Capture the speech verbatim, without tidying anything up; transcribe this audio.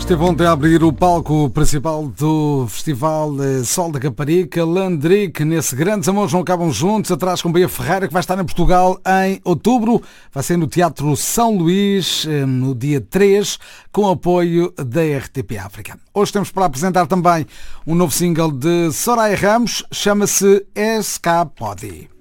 Esteve ontem a abrir o palco principal do Festival Sol da Caparica, Landrick, nesse Grandes Amores Não Acabam Juntos, atrás com Bia Ferreira, que vai estar em Portugal em outubro. Vai ser no Teatro São Luís, no dia três, com apoio da R T P África. Hoje temos para apresentar também um novo single de Soraya Ramos, chama-se S K Podi.